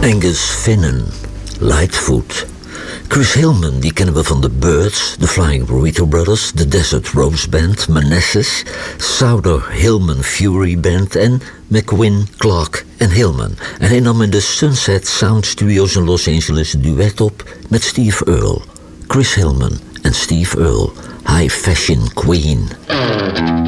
Angus Finnan, Lightfoot. Chris Hillman, die kennen we van The Byrds, The Flying Burrito Brothers, The Desert Rose Band, Manassas, Souther Hillman Fury Band en McQuinn, Clark en Hillman. En hij nam in de Sunset Sound Studios in Los Angeles een duet op met Steve Earle. Chris Hillman en Steve Earle, High Fashion Queen.